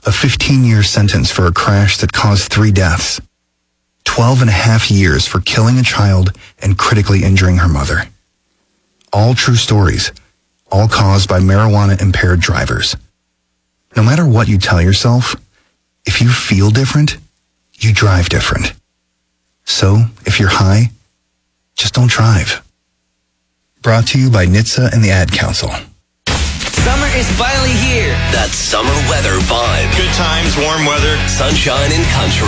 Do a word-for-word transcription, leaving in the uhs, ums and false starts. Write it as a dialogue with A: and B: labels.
A: A fifteen-year sentence for a crash that caused three deaths. twelve and a half years for killing a child and critically injuring her mother. All true stories, all caused by marijuana-impaired drivers. No matter what you tell yourself, if you feel different, you drive different. So, if you're high, just don't drive. Brought to you by N H T S A and the Ad Council.
B: Summer is finally here. That summer weather vibe.
C: Good times, warm weather,
B: sunshine and country.